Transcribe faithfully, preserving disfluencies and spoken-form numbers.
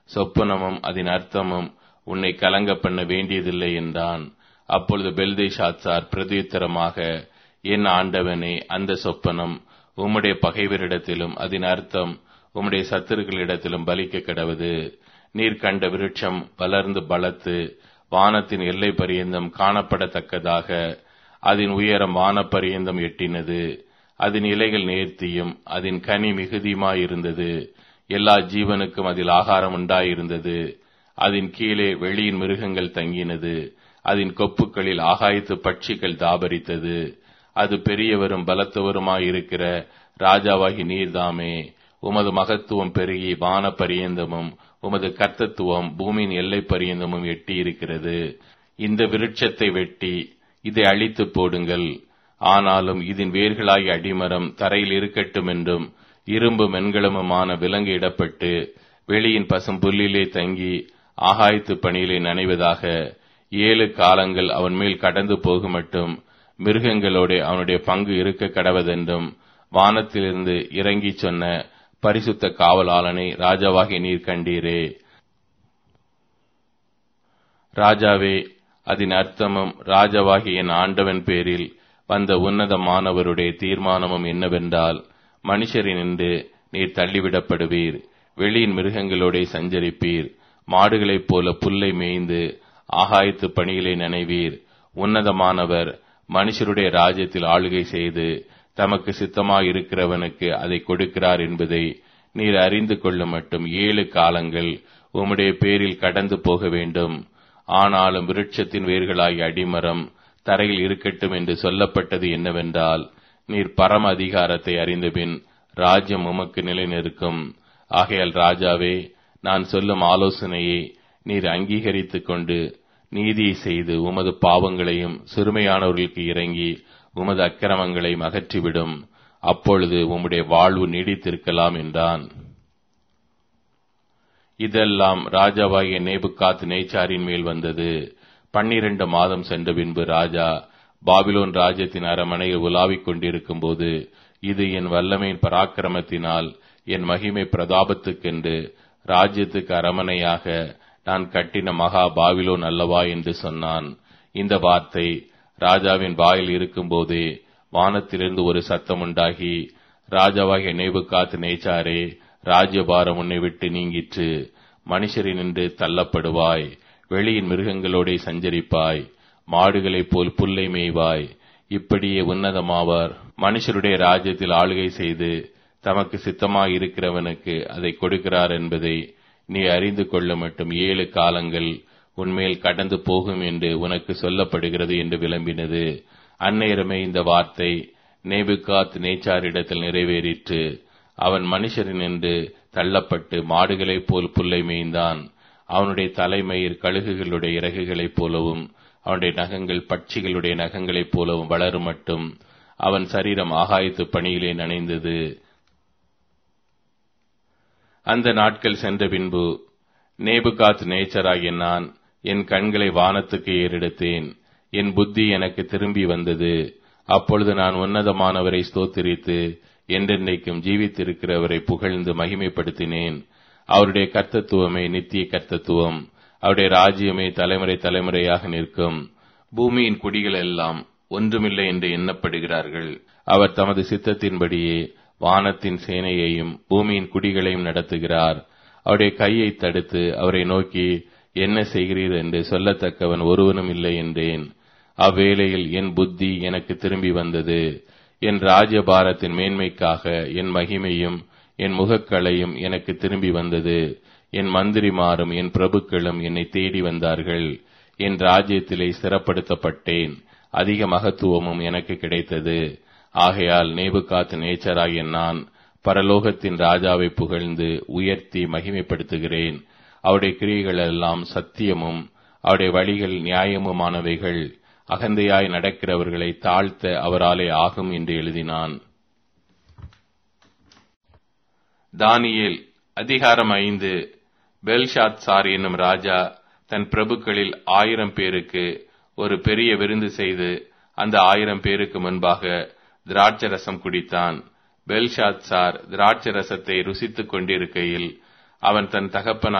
சொப்பனமும் அதன் அர்த்தமும் உன்னை கலங்க பண்ண வேண்டியதில்லை என்றான். அப்பொழுது பெல்தேஷாத்சார் பிரதியுத்தரமாக, என் ஆண்டவனே, அந்த சொப்பனம் உம்முடைய பகைவரிடத்திலும் அதன் அர்த்தம் உம்முடைய சத்துருக்களிடத்திலும் பலிக்க கடவது. நீர் கண்ட விருட்சம் வளர்ந்து பலத்து வானத்தின் எல்லை பரியந்தம் காணப்படத்தக்கதாக அதன் உயரம் வான பரியந்தம் எட்டினது. அதன் இலைகள் நேர்த்தியும் அதன் கனி மிகுதியுமாயிருந்தது. எல்லா ஜீவனுக்கும் அதில் ஆகாரம் உண்டாயிருந்தது. அதன் கீழே வெளியின் மிருகங்கள் தங்கினது. அதன் கொப்புக்களில் ஆகாயத்து பட்சிகள் தாபரித்தது. அது பெரியவரும் பலத்தவருமாயிருக்கிற ராஜாவாகி நீர்தாமே. உமது மகத்துவம் பெருகி வான பரியந்தமும் உமது கர்த்தத்துவம் பூமியின் எல்லை பரியந்தமும் எட்டி இருக்கிறது. இந்த விருட்சத்தை வெட்டி இதை அழித்து போடுங்கள். ஆனாலும் இதன் வேர்களாகிய அடிமரம் தரையில் இருக்கட்டும் என்றும் இரும்பு மென்கலமுமான விலங்கு இடப்பட்டு வெளியின் பசும் புல்லிலே தங்கி ஆகாயத்து பணியிலே நனைவதாக. ஏழு காலங்கள் அவன் மேல் கடந்து போகுமட்டும் மிருகங்களோடு அவனுடைய பங்கு இருக்க கடவதென்றும் வானத்திலிருந்து இறங்கி சொன்ன பரிசுத்த காவலாளனை ராஜாவாகி நீர் கண்டீரே. ராஜாவே, அதன் அர்த்தமும் ராஜாவாகி என் ஆண்டவன் பேரில் வந்த உன்னதமானவருடைய தீர்மானமும் என்னவென்றால், மனுஷரினின்று நீர் தள்ளிவிடப்படுவீர், வெளியின் மிருகங்களோட சஞ்சரிப்பீர், மாடுகளைப் போல புல்லை மேய்ந்து ஆகாயத்து பணிகளை நினைவீர். உன்னதமானவர் மனுஷருடைய ராஜ்யத்தில் ஆளுகை செய்து தமக்கு சித்தமாயிருக்கிறவனுக்கு அதை கொடுக்கிறார் என்பதை நீர் அறிந்து கொள்ள மட்டும் ஏழு காலங்கள் உம்முடைய பேரில் கடந்து போக வேண்டும். ஆனாலும் விருட்சத்தின் வேர்களாகிய அடிமரம் தரையில் இருக்கட்டும் என்று சொல்லப்பட்டது என்னவென்றால், நீர் பரம அதிகாரத்தை அறிந்தபின் ராஜ்யம் உமக்கு நிலைநிற்கும். ஆகையால் ராஜாவே, நான் சொல்லும் ஆலோசனையை நீர் அங்கீகரித்துக் கொண்டு நீதியை செய்து உமது பாவங்களையும் சிறுமையானவர்களுக்கு இறங்கி உமது அக்கிரமங்களையும் அகற்றிவிடும். அப்பொழுது உம்முடைய வாழ்வு நீடித்திருக்கலாம் என்றான். இதெல்லாம் ராஜாவாகிய நேபுகாத் நேச்சாரின் மேல் வந்தது. பன்னிரண்டு மாதம் சென்ற பின்பு ராஜா பாபிலோன் ராஜ்யத்தின் அரமனையில் உலாவிக் கொண்டிருக்கும் போது, இது என் வல்லமையின் பராக்கிரமத்தினால் என் மகிமை பிரதாபத்துக்கென்று ராஜ்யத்துக்கு அரமனையாக நான் கட்டின மகா பாபிலோன் அல்லவா என்று சொன்னான். இந்த வார்த்தை ராஜாவின் வாயில் இருக்கும் போதே வானத்திலிருந்து ஒரு சத்தம் உண்டாகி, ராஜாவாகிய நேபுகாத் நேச்சாரே, ராஜ்யபாரம் உன்னை விட்டு நீங்கிற்று. மனுஷரினின்று தள்ளப்படுவாய், வெளியின் மிருகங்களோட சஞ்சரிப்பாய், மாடுகளைப் போல் புல்லை மேய்வாய். இப்படியே உன்னதமாவார் மனுஷருடைய ராஜ்யத்தில் ஆளுகை செய்து தமக்கு சித்தமாயிருக்கிறவனுக்கு அதை கொடுக்கிறார் என்பதை நீ அறிந்து கொள்ள மட்டும் ஏழு காலங்கள் உன்மேல் கடந்து போகும் என்று உனக்கு சொல்லப்படுகிறது என்று விளம்பினது. அந்நேரமே இந்த வார்த்தை நேபுகாத் நேச்சாரிடத்தில் நிறைவேறிற்று. அவன் மனுஷரினின்று தள்ளப்பட்டு மாடுகளைப் போல் புல்லை மேய்ந்தான். அவனுடைய தலைமயிர் கழுகுகளுடைய இறகுகளைப் போலவும் அவனுடைய நகங்கள் பட்சிகளுடைய நகங்களைப் போலவும் வளரும் மட்டும் அவன் சரீரம் ஆகாயத்து பணியிலே நனைந்தது. அந்த நாட்கள் சென்ற பின்பு நேபுகாத் நேச்சராகிய நான் என் கண்களை வானத்துக்கு ஏறெடுத்தேன். என் புத்தி எனக்கு திரும்பி வந்தது. அப்பொழுது நான் உன்னதமானவரை ஸ்தோத்திரித்து என்றென்றைக்கும் ஜீவித்திருக்கிறவரை புகழ்ந்து மகிமைப்படுத்தினேன். அவருடைய கர்த்தத்துவமே நித்திய கர்த்தத்துவம், அவருடைய ராஜ்யமே தலைமுறை தலைமுறையாக நிற்கும். பூமியின் குடிகள் எல்லாம் ஒன்றுமில்லை என்று எண்ணப்படுகிறார்கள். அவர் தமது சித்தத்தின்படியே வானத்தின் சேனையையும் பூமியின் குடிகளையும் நடத்துகிறார். அவருடைய கையை தடுத்து அவரை நோக்கி என்ன செய்கிறீர் என்று சொல்லத்தக்கவன் ஒருவனும் இல்லை என்றேன். அவ்வேளையில் என் புத்தி எனக்கு திரும்பி வந்தது. என் ராஜ்யபாரத்தின் மேன்மைக்காக என் மகிமையும் என் முகக்களையும் எனக்கு திரும்பி வந்தது. என் மந்திரிமாரும் என் பிரபுக்களும் என்னை தேடி வந்தார்கள். என் ராஜ்யத்திலே ஸ்திரப்படுத்தப்பட்டேன். அதிக மகத்துவமும் எனக்கு கிடைத்தது. ஆகையால் நேபுகாத் நேச்சராகிய நான் பரலோகத்தின் ராஜாவை புகழ்ந்து உயர்த்தி மகிமைப்படுத்துகிறேன். அவருடைய கிரியைகள் எல்லாம் சத்தியமும் அவருடைய வழிகள் நியாயமுமானவைகள். அகந்தையாய் நடக்கிறவர்களை தாழ்த்த அவராலே ஆகும் என்று எழுதினான். தானியேல் அதிகாரம் ஐந்து. பெல்ஷாத்சார் என்னும் ராஜா தன் பிரபுக்களில் ஆயிரம் பேருக்கு ஒரு பெரிய விருந்து செய்து அந்த ஆயிரம் பேருக்கு முன்பாக திராட்சரசம் குடித்தான். பெல்ஷாத்சார் திராட்சரசத்தை ருசித்துக் கொண்டிருக்கையில் அவன் தன் தகப்பன்